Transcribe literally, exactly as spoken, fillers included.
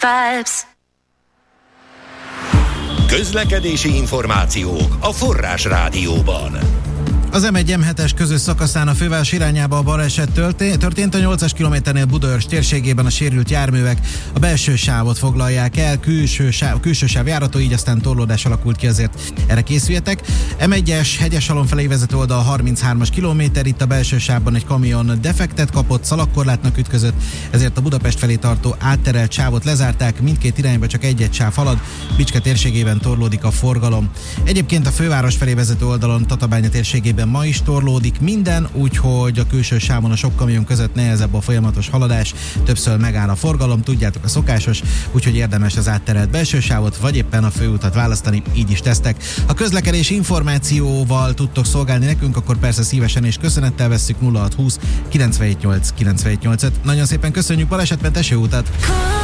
Vibes. Közlekedési információk a Forrás Rádióban. Az em egy em hetes közös szakaszán a főváros irányába a baleset történt. A nyolcas kilométernél Budaörs térségében a sérült járművek a belső sávot foglalják el, külső sáv, külső sáv járható, így aztán torlódás alakult ki, azért erre készüljetek. em egyes Hegyesalon felé vezető oldal a harminchármas kilométer, itt a belső sávban egy kamion defektet kapott, szalagkorlátnak ütközött, ezért a Budapest felé tartó átterelt sávot lezárták, mindkét irányba csak egy-egy sáv halad, Bicske térségében torlódik a forgalom. Egyébként a főváros felé vezető oldalon Tatabánya térségében ma is torlódik minden, úgyhogy a külső sávon a sok kamion között nehezebb a folyamatos haladás, többször megáll a forgalom, tudjátok, a szokásos, úgyhogy érdemes az átterelt belső sávot, vagy éppen a főutat választani, így is tesztek. Ha közlekedési információval tudtok szolgálni nekünk, akkor persze szívesen és köszönettel vesszük. Nulla hat húsz kilencvenhét nyolc kilencvenhét nyolc öt. Nagyon szépen köszönjük, balesetmentes jó utat!